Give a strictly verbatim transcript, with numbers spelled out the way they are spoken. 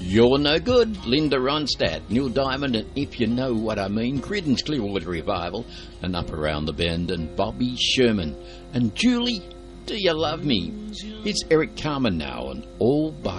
You're No Good, Linda Ronstadt, Neil Diamond, and If You Know What I Mean, Creedence Clearwater Revival, and Up Around the Bend, and Bobby Sherman. And Julie, Do You Love Me? It's Eric Carmen now, and All By